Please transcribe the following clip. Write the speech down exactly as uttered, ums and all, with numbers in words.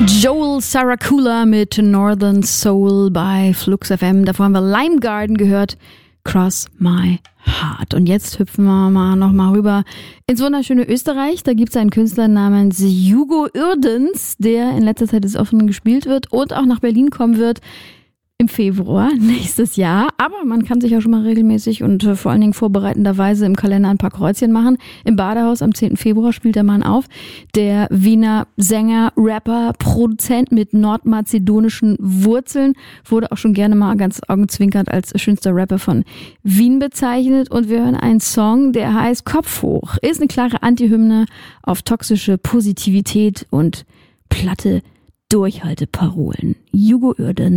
Joel Saracula mit Northern Soul bei Flux F M. Davor haben wir Lime Garden gehört, Cross My Heart. Und jetzt hüpfen wir mal noch mal rüber ins wunderschöne Österreich. Da gibt es einen Künstler namens Hugo Uerdens, der in letzter Zeit des Offenen gespielt wird und auch nach Berlin kommen wird im Februar nächstes Jahr. Aber man kann sich auch schon mal regelmäßig und äh, vor allen Dingen vorbereitenderweise im Kalender ein paar Kreuzchen machen. Im Badehaus am zehnten Februar spielt der Mann auf. Der Wiener Sänger, Rapper, Produzent mit nordmazedonischen Wurzeln wurde auch schon gerne mal ganz augenzwinkernd als schönster Rapper von Wien bezeichnet. Und wir hören einen Song, der heißt Kopf hoch. Ist eine klare Antihymne auf toxische Positivität und platte Durchhalteparolen. Hugo Uerdens.